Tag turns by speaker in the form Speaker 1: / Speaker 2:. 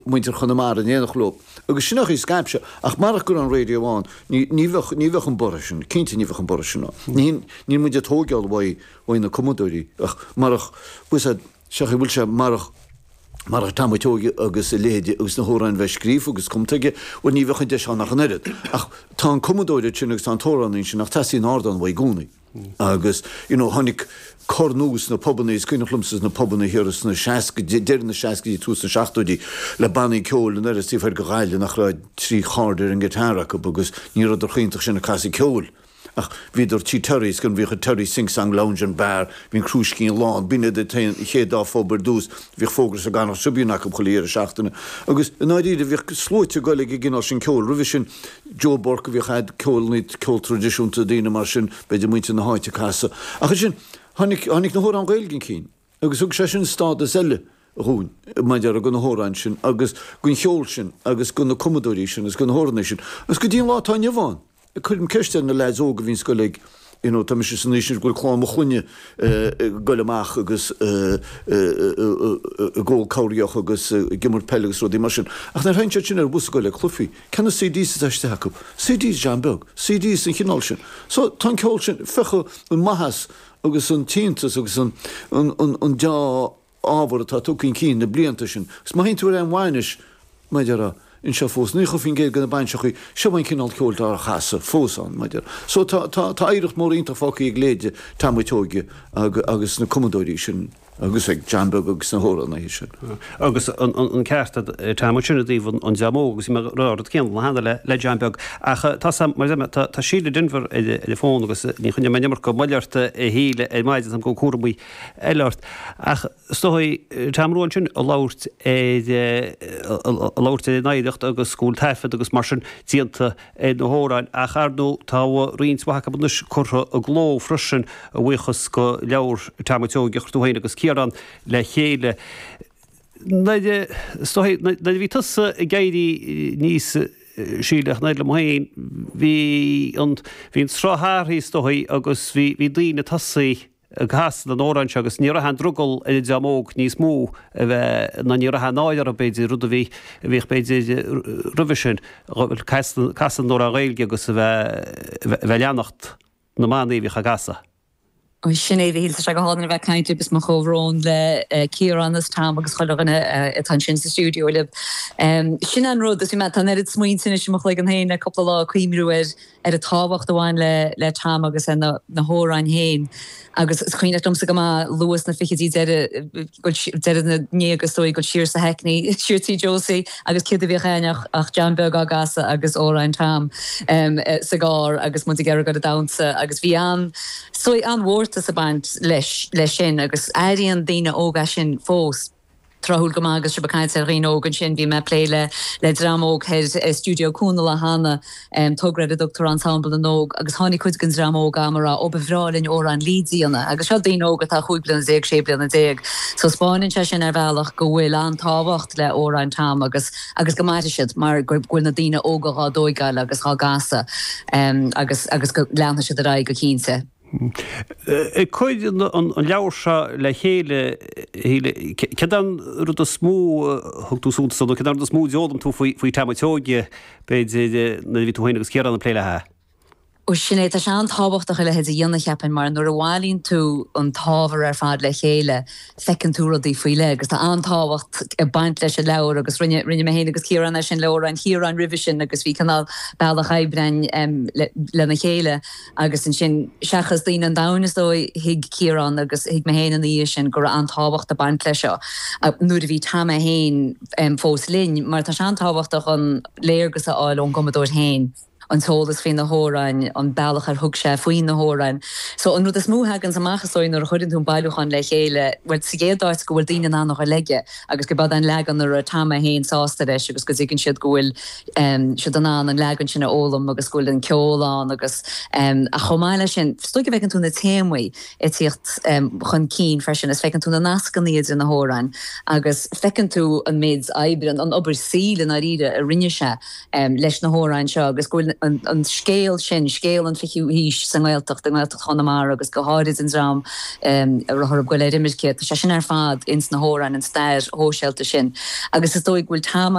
Speaker 1: muintir chun mar an éanach lob. Agus sinnach í Skype ach marach gur an radioáin ní bheith an borisin, cinnte ní bheith an borisin. Ní muide tógeall bhain na commodóí ach marach busa seach bhfuil se marach tamatógi agus léide agus na hórain bheith scríf agus cumtaige ó ní bheith de seán nach nerid. Ach tá an commodóide sin agus tá tóranin sin nach tasí nádan bhaid gúnaí. Agus, hánig cornús na pobanna is cuine chlumsas na pobanna hiras na seaca, deir na seaca í tús na seachtúdí le bannaí ceol na eras tífar go gáile nach raid trí cháidir an gitáracha agus ní rud ar chuintach sin na casí ceol. Ach, viidir tí tuirís gan bhícha tuirí sing-sang lounge an bar, bhín chrúscín lán, bíine de chéadá fóbar dús, bhíh fógras a ganach subíonach go choléir seachtainna. Agus in áidíide bhíh slóite golig i gginál sin ceol, ruhí sin Joe Bork bhíh had ceol níd ceol tradiisiúnta daine mar sin beidir muinte na háite casa. Ach sin, hánig na hór an gailgin cín, agus ug sé sin stád a selle rún, maidir a gun na hórain sin, agus gun cheol sin, agus gun na commodóí sin, agus gun na hórain sin, agus go dtíon lá táine bháin. Cuidim ceiste na leid óga bhín scolig, tá mis san níos gur chláim chuine goileach agus ggóil cáiríoch agus gimmar pelagus rodí mar sin. Ach na hainte sin ar bus goile chlufií, cena CDs eiste hacu. CDs Jeanbeg, CDs an chinál sin. So tá ceol sin fecha an mahas agus an tíntas agus an dá ábhar atá tucinn cín na blianta sin. Gus má haintú an bhhainis maidir in se fós ní chufin géir gan na bainseach se bain cinál ceolta ar chaasa fósán maidir. So tá éireach mór ionta fácaí ag léide tamatóige agus na commodóí sin agus ag Jeanbeg agus na hóranna hí sin.
Speaker 2: Agus an cearta táimúna díomh an deamógus í rád céan na handa le Jeanbeg. Ach tá síle dinmhar le fón agus ní chunne mar go mailearta híle maidid an go cuaramí eileart. Ach stoí táimróin sin a láirt náideacht agus scúil taifid agus mar sin tíanta na hóráin a charú tá rionsmhacha bunas chutha a gló freisin a bhuichas go leabhar táimetóigeach túhaine agus céaran le chéile. Naide bhí tusa i gaiirí níos síleach naid le mhain hín srátháthaí stoí agus bhí daoine tusaí a gas an óráin agus ní rahan drugol i deamóg níos mú na ní rahan náidir a beidir rud a bhíh beidir ruhisin casan nóra réilge agus bheith leannacht na mánaí bhíh a gasa.
Speaker 3: Sinné híl se go hána bheith caiinte bis mar chomhrón le Ciarán as tám agus choganna tan sin sa stúdio le. Sin an rud is me tan erid smuoin sin is mo le an héin a coppla lá cuiimrúir ar a táhacht amháin le tám agus na hóráin héin. Agus chuoine domsa go luas na fichití de na négus dói go siir sa hecní, siirtí Josie agus cid a bhí chéineach ach Jeanbeg a gasa agus óráin tám sa gár agus mu geir go a damsa agus bhí an soi an mhórta sa baint leis sin agus éiríonn daoine óga sin fós. Trahúil go agus se bekáint ar rion ógan sin bhí me pléile le dramóg head studio cúna le hána tugrad a Dr. Ensemble an óg agus tháinig chuid gan dramóg amara ó bhráilinn ó an lídíanana agus se daon óga tá chuig blian déag sé blian déag. So Spáinn se sin ar bhealach go bhfuil an táhacht le óráin tám agus go maiide siad mar ghfuil na daoine óga dóigáil agus há gasa agus go leanna siad a ra go cínte.
Speaker 2: Coid an leabhar se le chéile cedan rud a smú thugtúsúnta cedan rud a smú deodam tú faoi tamatóige beidir na bhí tú haine agus céaran an pléilethe.
Speaker 3: Sinné tá se an táhachtach le head a dhéanana cheapan mar nuair a bhálíonn tú an tábhar ar fad le chéile fecinn tú rudaí faoi le, agus tá an táhacht a baint leis a leabhar agus rinne mé héana agus céaran sin leabhar an híar bhí sin agus bhí canál bailach ebrein le na chéile agus an sin seachas daoine an danas dói hiag céaran agus hiag mé héana í sin gur an táhacht a baint lei seo. Nuair a bhí tam a héin fós linn, mar tá se an táhachtach an léargus a áil ón gomadóir héin. An tólas fin na hórain, an bailach ar thug sé faoin na hórain. So an rud is múthagans amachchasáin ar chuidann tún bailúchan le chéile, bhfuil sa géadáit go bhfuil daoine ná nach a leige, agus go bad an legan ar a tam a héin sásta leis, agus go dtígann siad gohfuil siad an legan sin ólam agus gohfuil an ceolán agus a chomáile sin, stoig go bheith an tún na téimhaí i tíocht chun cín freisin, is fecinn tú na nascan iad in na hórain, agus fecinn tú an méid eibrean, an obair síl in a ríide a rinne se leis na hórain seo, agus gohfuil an scéal sin scéal an fiú hís san ghilteach den ghilteach chonamara agus go háid an rám rothir goile imimice se sin ar fad ins na hóra an stair hóseilta sin agus is dóigh bhfuil tam